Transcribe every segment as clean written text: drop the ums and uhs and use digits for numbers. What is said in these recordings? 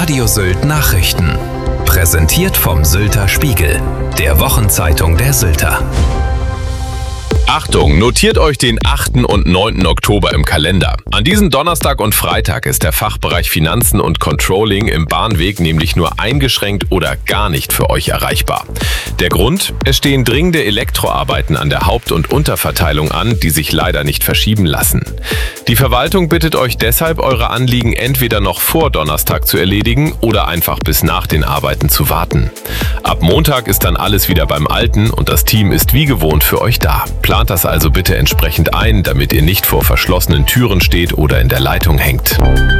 Radio Sylt Nachrichten. Präsentiert vom Sylter Spiegel, der Wochenzeitung der Sylter. Achtung, notiert euch den 8. und 9. Oktober im Kalender. An diesem Donnerstag und Freitag ist der Fachbereich Finanzen und Controlling im Bahnweg nämlich nur eingeschränkt oder gar nicht für euch erreichbar. Der Grund? Es stehen dringende Elektroarbeiten an der Haupt- und Unterverteilung an, die sich leider nicht verschieben lassen. Die Verwaltung bittet euch deshalb, eure Anliegen entweder noch vor Donnerstag zu erledigen oder einfach bis nach den Arbeiten zu warten. Ab Montag ist dann alles wieder beim Alten und das Team ist wie gewohnt für euch da. Plant das also bitte entsprechend ein, damit ihr nicht vor verschlossenen Türen steht oder in der Leitung hängt.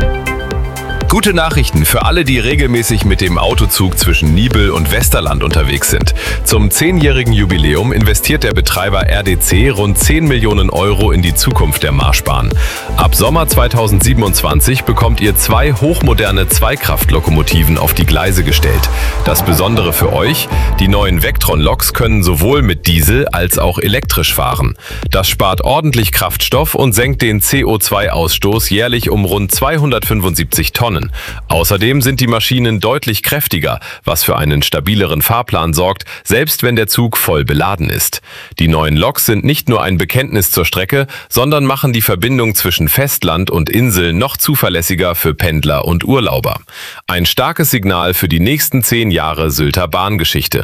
Gute Nachrichten für alle, die regelmäßig mit dem Autozug zwischen Nibel und Westerland unterwegs sind. Zum 10-jährigen Jubiläum investiert der Betreiber RDC rund 10 Millionen Euro in die Zukunft der Marschbahn. Ab Sommer 2027 bekommt ihr 2 hochmoderne Zweikraftlokomotiven auf die Gleise gestellt. Das Besondere für euch: die neuen Vectron-Loks können sowohl mit Diesel als auch elektrisch fahren. Das spart ordentlich Kraftstoff und senkt den CO2-Ausstoß jährlich um rund 275 Tonnen. Außerdem sind die Maschinen deutlich kräftiger, was für einen stabileren Fahrplan sorgt, selbst wenn der Zug voll beladen ist. Die neuen Loks sind nicht nur ein Bekenntnis zur Strecke, sondern machen die Verbindung zwischen Festland und Insel noch zuverlässiger für Pendler und Urlauber. Ein starkes Signal für die nächsten 10 Jahre Sylter Bahngeschichte.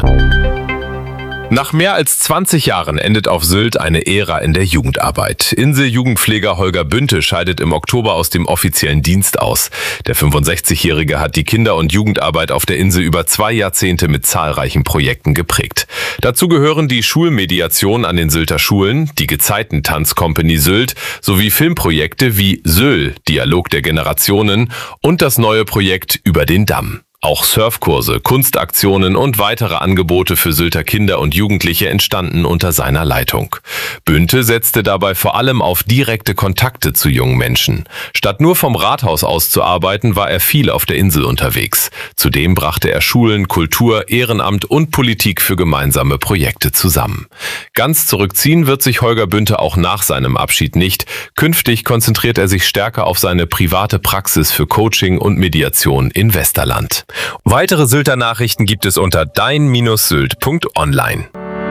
Nach mehr als 20 Jahren endet auf Sylt eine Ära in der Jugendarbeit. Insel-Jugendpfleger Holger Bünte scheidet im Oktober aus dem offiziellen Dienst aus. Der 65-Jährige hat die Kinder- und Jugendarbeit auf der Insel über 2 Jahrzehnte mit zahlreichen Projekten geprägt. Dazu gehören die Schulmediation an den Sylter Schulen, die Gezeiten-Tanzcompany Sylt sowie Filmprojekte wie Syl, Dialog der Generationen und das neue Projekt Über den Damm. Auch Surfkurse, Kunstaktionen und weitere Angebote für Sylter Kinder und Jugendliche entstanden unter seiner Leitung. Bünte setzte dabei vor allem auf direkte Kontakte zu jungen Menschen. Statt nur vom Rathaus aus zu arbeiten, war er viel auf der Insel unterwegs. Zudem brachte er Schulen, Kultur, Ehrenamt und Politik für gemeinsame Projekte zusammen. Ganz zurückziehen wird sich Holger Bünte auch nach seinem Abschied nicht. Künftig konzentriert er sich stärker auf seine private Praxis für Coaching und Mediation in Westerland. Weitere Sylter Nachrichten gibt es unter dein-sylt.online.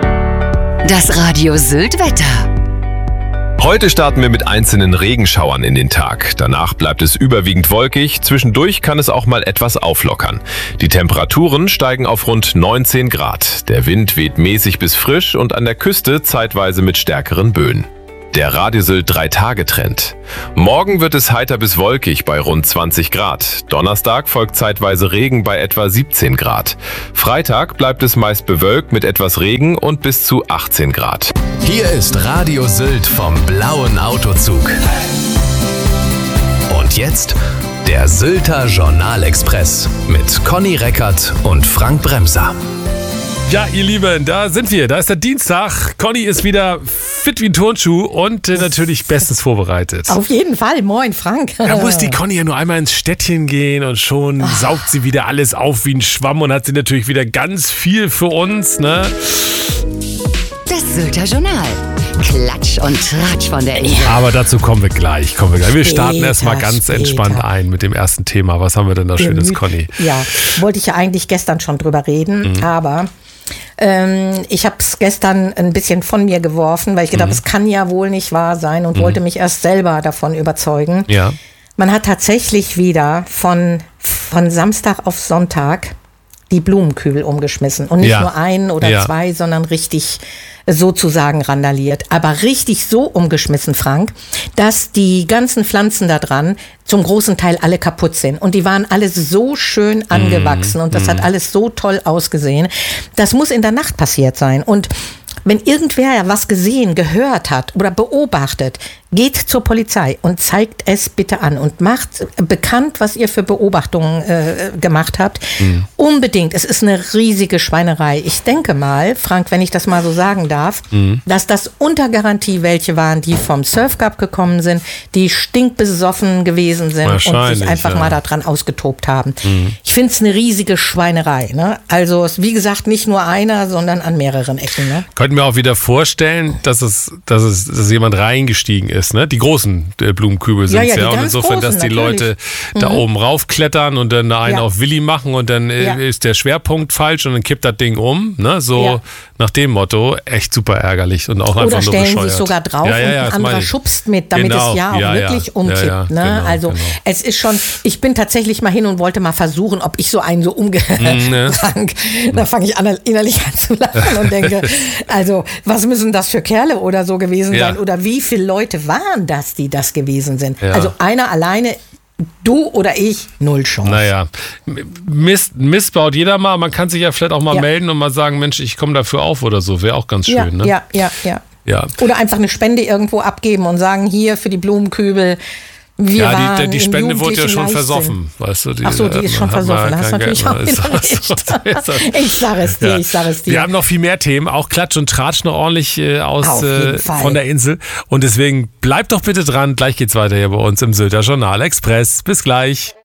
Das Radio Sylt Wetter. Heute starten wir mit einzelnen Regenschauern in den Tag. Danach bleibt es überwiegend wolkig. Zwischendurch kann es auch mal etwas auflockern. Die Temperaturen steigen auf rund 19 Grad. Der Wind weht mäßig bis frisch und an der Küste zeitweise mit stärkeren Böen. Der Radio Sylt 3-Tage-Trend. Morgen wird es heiter bis wolkig bei rund 20 Grad. Donnerstag folgt zeitweise Regen bei etwa 17 Grad. Freitag bleibt es meist bewölkt mit etwas Regen und bis zu 18 Grad. Hier ist Radio Sylt vom blauen Autozug. Und jetzt der Sylter Journalexpress mit Conny Reckert und Frank Bremser. Ja, ihr Lieben, da sind wir. Da ist der Dienstag. Conny ist wieder fit wie ein Turnschuh und natürlich bestens vorbereitet. Auf jeden Fall. Moin, Frank. Da muss die Conny ja nur einmal ins Städtchen gehen und schon saugt sie wieder alles auf wie ein Schwamm und hat sie natürlich wieder ganz viel für uns, ne? Das Sylter Journal. Klatsch und Tratsch von der Insel. Aber dazu kommen wir gleich. Wir starten erstmal ganz entspannt ein mit dem ersten Thema. Was haben wir denn da Schönes, Conny? Ja, wollte ich ja eigentlich gestern schon drüber reden, aber ich habe es gestern ein bisschen von mir geworfen, weil ich gedacht habe, es kann ja wohl nicht wahr sein und wollte mich erst selber davon überzeugen. Ja. Man hat tatsächlich wieder von Samstag auf Sonntag die Blumenkübel umgeschmissen. Und nicht nur einen oder 2, sondern richtig sozusagen randaliert. Aber richtig so umgeschmissen, Frank, dass die ganzen Pflanzen da dran zum großen Teil alle kaputt sind. Und die waren alle so schön angewachsen und das hat alles so toll ausgesehen. Das muss in der Nacht passiert sein. Und wenn irgendwer was gesehen, gehört hat oder beobachtet, geht zur Polizei und zeigt es bitte an und macht bekannt, was ihr für Beobachtungen gemacht habt. Unbedingt. Es ist eine riesige Schweinerei. Ich denke mal, Frank, wenn ich das mal so sagen darf, dass das unter Garantie welche waren, die vom Surf Cup gekommen sind, die stinkbesoffen gewesen sind und sich einfach mal daran ausgetobt haben. Ich finde es eine riesige Schweinerei. Ne? Also wie gesagt, nicht nur einer, sondern an mehreren Ecken. Ne? Könnten wir auch wieder vorstellen, dass jemand reingestiegen ist ist, ne? Die großen Blumenkübel sind es ja. Und insofern, dass die Leute da oben raufklettern und dann da einen auf Willi machen und dann ist der Schwerpunkt falsch und dann kippt das Ding um, ne? So nach dem Motto, echt super ärgerlich und auch einfach nur bescheuert. Oder stellen sich sogar drauf und ein anderer schubst mit, damit es auch wirklich umkippt. Ne? Genau, also es ist schon, ich bin tatsächlich mal hin und wollte mal versuchen, ob ich so einen so umgerank. Da fange ich an, innerlich an zu lachen und denke, also was müssen das für Kerle oder so gewesen sein? Oder wie viele Leute waren das, die das gewesen sind? Ja. Also einer alleine, du oder ich, 0 Chance. Naja, Mist baut jeder mal. Man kann sich ja vielleicht auch mal melden und mal sagen, Mensch, ich komme dafür auf oder so. Wäre auch ganz schön, ne? Ja. Oder einfach eine Spende irgendwo abgeben und sagen, hier für die Blumenkübel. Die Spende wurde ja schon versoffen, weißt du. Die ist schon versoffen. Da hast du natürlich auch wieder recht. Ich sage es dir. Wir haben noch viel mehr Themen, auch Klatsch und Tratsch noch ordentlich von der Insel. Und deswegen bleibt doch bitte dran. Gleich geht's weiter hier bei uns im Sylter Journal Express. Bis gleich.